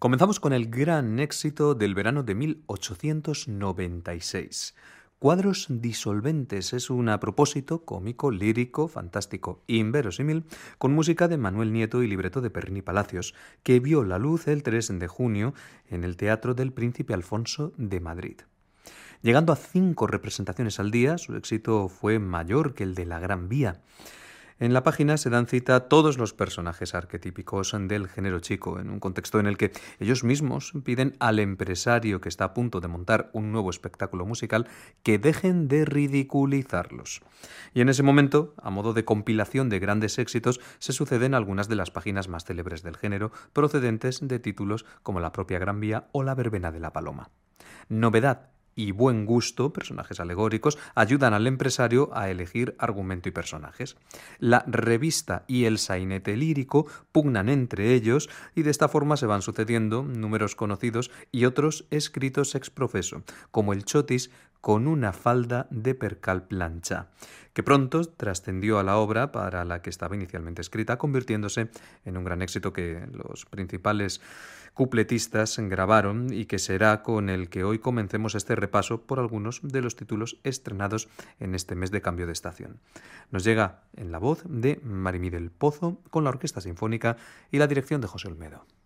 Comenzamos con el gran éxito del verano de 1896. Cuadros disolventes es un apropósito cómico, lírico, fantástico, inverosímil, con música de Manuel Nieto y libreto de Perrini Palacios, que vio la luz el 3 de junio en el Teatro del Príncipe Alfonso de Madrid. Llegando a 5 representaciones al día, su éxito fue mayor que el de La Gran Vía. En la página se dan cita a todos los personajes arquetípicos del género chico, en un contexto en el que ellos mismos piden al empresario que está a punto de montar un nuevo espectáculo musical que dejen de ridiculizarlos. Y en ese momento, a modo de compilación de grandes éxitos, se suceden algunas de las páginas más célebres del género, procedentes de títulos como La propia Gran Vía o La verbena de la Paloma. Novedad y buen gusto, personajes alegóricos, ayudan al empresario a elegir argumento y personajes. La revista y el sainete lírico pugnan entre ellos y de esta forma se van sucediendo números conocidos y otros escritos ex profeso, como el chotis con una falda de percal plancha, que pronto trascendió a la obra para la que estaba inicialmente escrita, convirtiéndose en un gran éxito que los principales cupletistas grabaron y que será con el que hoy comencemos este repaso por algunos de los títulos estrenados en este mes de cambio de estación. Nos llega en la voz de Marimí del Pozo con la Orquesta Sinfónica y la dirección de José Olmedo.